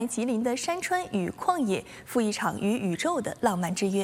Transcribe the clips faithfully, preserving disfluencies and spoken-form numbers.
吉林的山川与旷野，赴一场与宇宙的浪漫之约。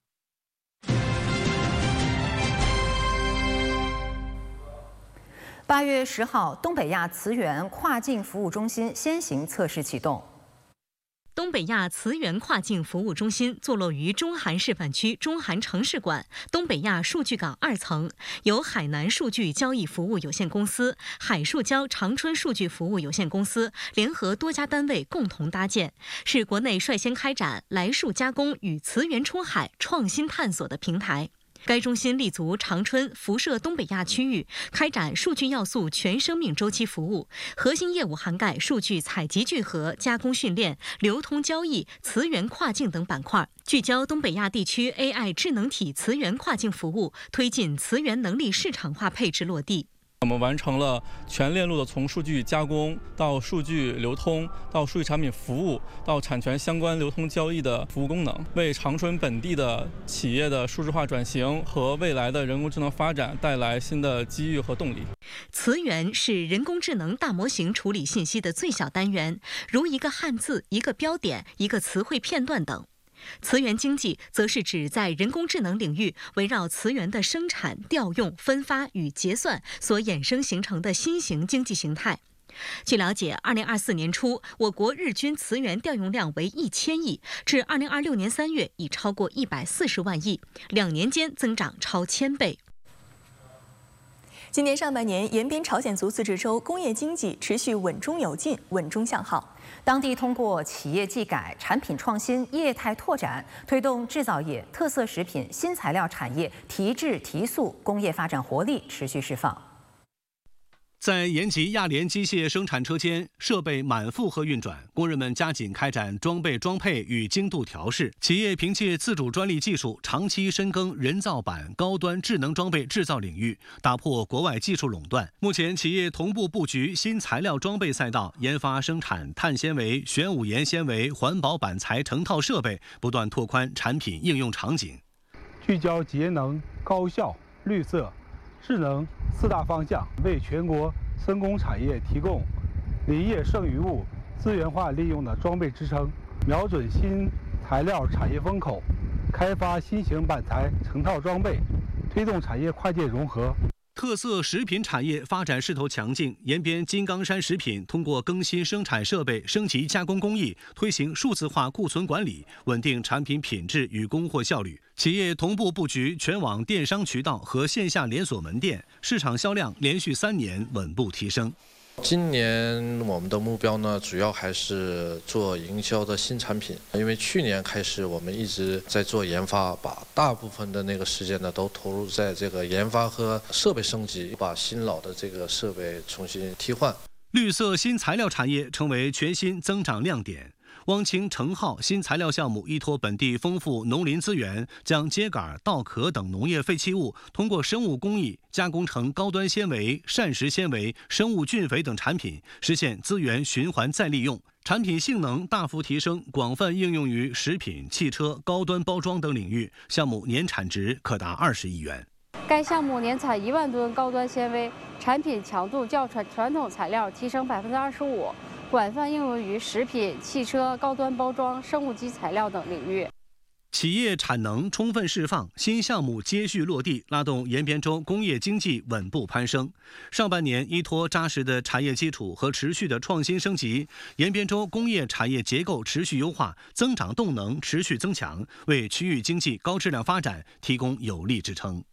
八月十号，东北亚慈源跨境服务中心先行测试启动。 东北亚慈源跨境服务中心坐落于中韩示范区中韩城市馆东北亚数据港二层，由海南数据交易服务有限公司、海数交长春数据服务有限公司联合多家单位共同搭建，是国内率先开展来数加工与慈源出海创新探索的平台。 该中心立足长春、辐射东北亚区域，开展数据要素全生命周期服务，核心业务涵盖数据采集聚合、加工训练、流通交易、慈源跨境等板块，聚焦东北亚地区 A I 智能体慈源跨境服务，推进慈源能力市场化配置落地。 我们完成了全链路的从数据加工到数据流通，到数据产品服务，到产权相关流通交易的服务功能，为长春本地的企业的数字化转型和未来的人工智能发展带来新的机遇和动力。 慈源是人工智能大模型处理信息的最小单元，如一个汉字、一个标点、一个词汇片段等。 慈源经济则是指在人工智能领域围绕慈源的生产、调用、分发与结算所衍生形成的新型经济形态。据了解，二零二四年初，我国日均慈源调用量为一千亿，至二零二六年三月已超过一百四十万亿，两年间增长超千倍。 今年上半年，延边朝鲜族自治州工业经济持续稳中有进、稳中向好。 当地通过企业技改、产品创新、业态拓展，推动制造业、特色食品、新材料产业提质提速，工业发展活力持续释放。 在延吉亚联机械生产车间，设备满负荷运转，工人们加紧开展装备装配与精度调试。企业凭借自主专利技术，长期深耕人造板、高端智能装备制造领域，打破国外技术垄断。目前，企业同步布局新材料装备赛道，研发生产碳纤维、玄武岩纤维、环保板材成套设备，不断拓宽产品应用场景。 聚焦节能、高效、绿色、智能四大方向，为全国森工产业提供林业剩余物资源化利用的装备支撑，瞄准新材料产业风口，开发新型板材成套装备，推动产业跨界融合。 特色食品产业发展势头强劲，延边金刚山食品通过更新生产设备、升级加工工艺，推行数字化库存管理，稳定产品品质与供货效率。企业同步布局全网电商渠道和线下连锁门店，市场销量连续三年稳步提升。 今年我们的目标呢，主要还是做营销的新产品。因为去年开始，我们一直在做研发，把大部分的那个时间呢，都投入在这个研发和设备升级，把新老的这个设备重新替换。 绿色新材料产业成为全新增长亮点。 汪清成浩新材料项目依托本地丰富农林资源，将秸秆、稻壳等农业废弃物通过生物工艺加工成高端纤维、膳食纤维、生物菌肥等产品，实现资源循环再利用。产品性能大幅提升，广泛应用于食品、汽车、高端包装等领域，项目年产值可达二十亿元。 该项目年产一万吨高端纤维，产品强度较传传统材料提升百分之二十五。 广泛应用于食品、汽车、高端包装、生物基材料等领域。 企业产能充分释放，新项目接续落地，拉动延边州工业经济稳步攀升。上半年依托扎实的产业基础和持续的创新升级，延边州工业产业结构持续优化，增长动能持续增强，为区域经济高质量发展提供有力支撑。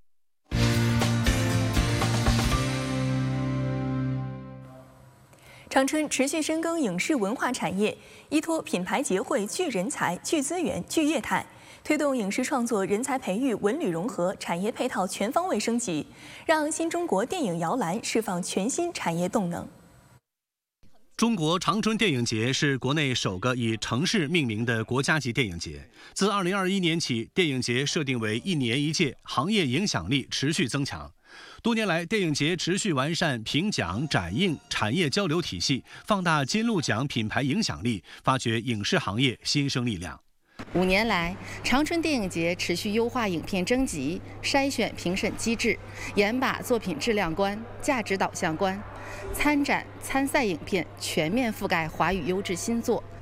长春持续深耕影视文化产业，依托品牌结汇聚人才、聚资源、聚业态，推动影视创作人才培育文旅融合、产业配套全方位升级，让新中国电影摇篮释放全新产业动能。 中国长春电影节是国内首个以城市命名的国家级电影节。自二零二一年起，电影节设定为一年一届，行业影响力持续增强。 多年来，电影节持续完善评奖、展映、产业交流体系，放大金鹿奖品牌影响力，发掘影视行业新生力量。 五年来，长春电影节持续优化影片征集、筛选评审机制，严把作品质量关、价值导向关，参展参赛影片全面覆盖华语优质新作。